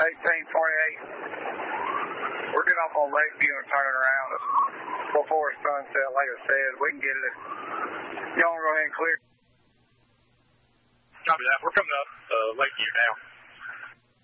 1828. We're getting off on Lakeview and turning around before sunset. Like I said, we can get it. Y'all want to go ahead and clear? Copy that. We're coming up Lakeview now.